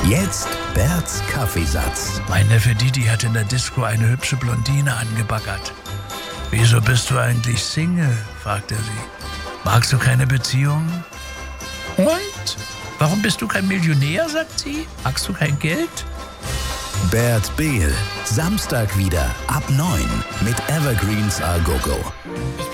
Jetzt Berts Kaffeesatz. Mein Neffe Didi hat in der Disco eine hübsche Blondine angebaggert. »Wieso bist du eigentlich Single?« fragt er sie. »Magst du keine Beziehung?« »Und? Warum bist du kein Millionär?« sagt sie. »Magst du kein Geld?« Bert Behl, Samstag wieder ab 9 mit Evergreens A Go Go. Ich